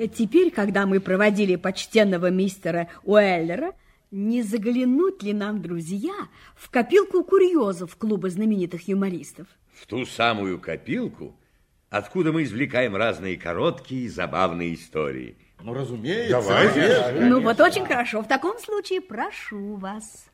Теперь, когда мы проводили почтенного мистера Уэллера, не заглянуть ли нам, друзья, в копилку курьезов клуба знаменитых юмористов? В ту самую копилку, откуда мы извлекаем разные короткие и забавные истории. Ну, разумеется. Давайте. Ну, вот очень хорошо. В таком случае прошу вас.